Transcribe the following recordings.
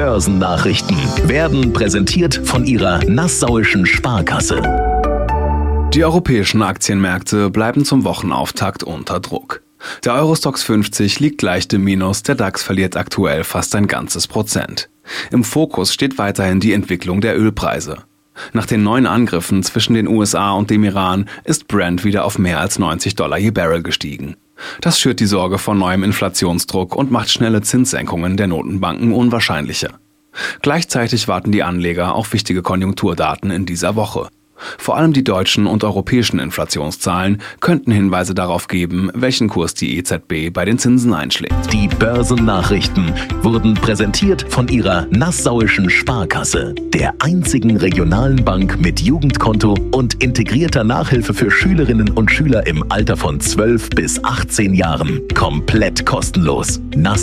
Börsennachrichten werden präsentiert von Ihrer Nassauischen Sparkasse. Die europäischen Aktienmärkte bleiben zum Wochenauftakt unter Druck. Der Eurostoxx 50 liegt leicht im Minus, der DAX verliert aktuell fast ein ganzes Prozent. Im Fokus steht weiterhin die Entwicklung der Ölpreise. Nach den neuen Angriffen zwischen den USA und dem Iran ist Brent wieder auf mehr als $90 je Barrel gestiegen. Das schürt die Sorge vor neuem Inflationsdruck und macht schnelle Zinssenkungen der Notenbanken unwahrscheinlicher. Gleichzeitig warten die Anleger auf wichtige Konjunkturdaten in dieser Woche. Vor allem die deutschen und europäischen Inflationszahlen könnten Hinweise darauf geben, welchen Kurs die EZB bei den Zinsen einschlägt. Die Börsennachrichten wurden präsentiert von Ihrer Nassauischen Sparkasse, der einzigen regionalen Bank mit Jugendkonto und integrierter Nachhilfe für Schülerinnen und Schüler im Alter von 12 bis 18 Jahren. Komplett kostenlos.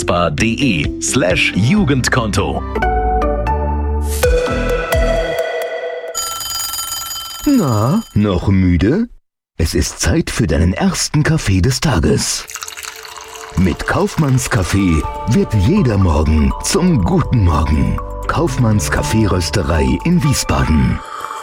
naspa.de/Jugendkonto. Na, noch müde? Es ist Zeit für deinen ersten Kaffee des Tages. Mit Kaufmanns Kaffee wird jeder Morgen zum guten Morgen. Kaufmanns Kaffeerösterei in Wiesbaden.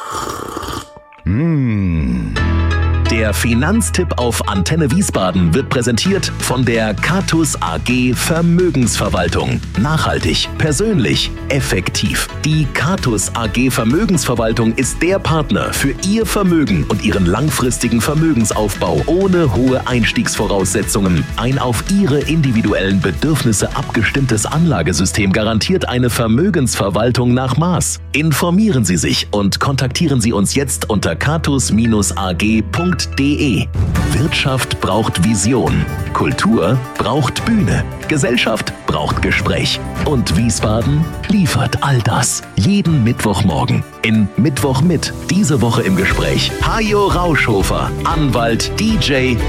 Der Finanztipp auf Antenne Wiesbaden wird präsentiert von der Catus AG Vermögensverwaltung. Nachhaltig, persönlich, effektiv. Die Catus AG Vermögensverwaltung ist der Partner für Ihr Vermögen und Ihren langfristigen Vermögensaufbau ohne hohe Einstiegsvoraussetzungen. Ein auf Ihre individuellen Bedürfnisse abgestimmtes Anlagesystem garantiert eine Vermögensverwaltung nach Maß. Informieren Sie sich und kontaktieren Sie uns jetzt unter catus-ag.de. Wirtschaft braucht Vision, Kultur braucht Bühne, Gesellschaft braucht Gespräch und Wiesbaden liefert all das. Jeden Mittwochmorgen in Mittwoch mit. Diese Woche im Gespräch Hajo Rauschhofer, Anwalt, DJ,